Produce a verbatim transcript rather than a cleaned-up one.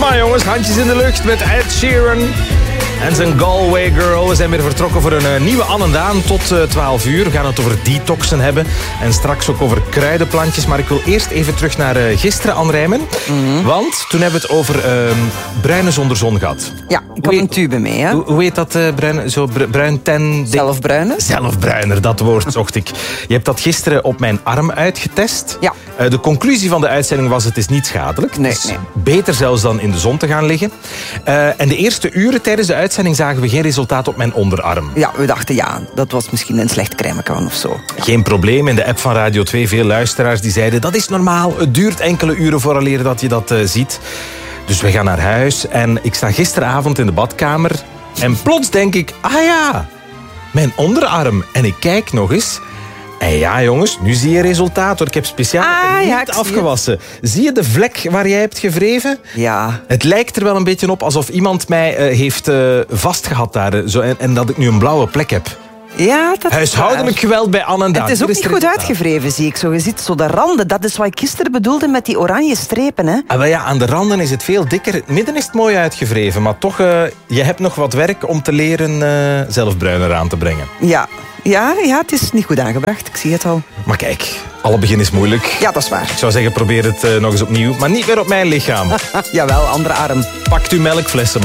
maar jongens, handjes in de lucht met Ed Sheeran en zijn Galway Girl. We zijn weer vertrokken voor een uh, nieuwe Anne Daan tot uh, twaalf uur. We gaan het over detoxen hebben en straks ook over kruidenplantjes. Maar ik wil eerst even terug naar uh, gisteren, Anne Rijmen. Mm-hmm. Want toen hebben we het over uh, bruine zonder zon gehad. Ja, ik had een tube mee. Hè? Hoe, hoe heet dat, uh, bruin, zo br- bruin ten... Zelfbruiner? Zelfbruiner, dat woord zocht ik. Je hebt dat gisteren op mijn arm uitgetest. Ja. Uh, de conclusie van de uitzending was, het is niet schadelijk. Nee, het is nee. beter zelfs dan in de zon te gaan liggen. Uh, en de eerste uren tijdens de uitzending zagen we geen resultaat op mijn onderarm. Ja, we dachten ja, dat was misschien een slecht crèmekan of zo. Ja. Geen probleem. In de app van Radio twee veel luisteraars die zeiden, dat is normaal. Het duurt enkele uren vooraleer dat je dat uh, ziet. Dus we gaan naar huis en ik sta gisteravond in de badkamer en plots denk ik, ah ja, mijn onderarm. En ik kijk nog eens. En ja, jongens, nu zie je resultaat. Hoor. Ik heb speciaal ah, niet ja, afgewassen. Zie, zie je de vlek waar jij hebt gewreven? Ja. Het lijkt er wel een beetje op alsof iemand mij uh, heeft uh, vastgehad daar. Uh, zo, en, en dat ik nu een blauwe plek heb. Ja, dat Huishoudelijk geweld bij Anne en Daan. Het is ook niet goed uitgevreven, zie ik zo. Je ziet zo de randen. Dat is wat ik gisteren bedoelde met die oranje strepen. Hè? Ah, wel ja, aan de randen is het veel dikker. In het midden is het mooi uitgevreven. Maar toch, uh, je hebt nog wat werk om te leren uh, zelfbruiner aan te brengen. Ja. Ja, ja, het is niet goed aangebracht. Ik zie het al. Maar kijk, alle begin is moeilijk. Ja, dat is waar. Ik zou zeggen, probeer het uh, nog eens opnieuw. Maar niet meer op mijn lichaam. Jawel, andere arm. Pakt uw melkflessen,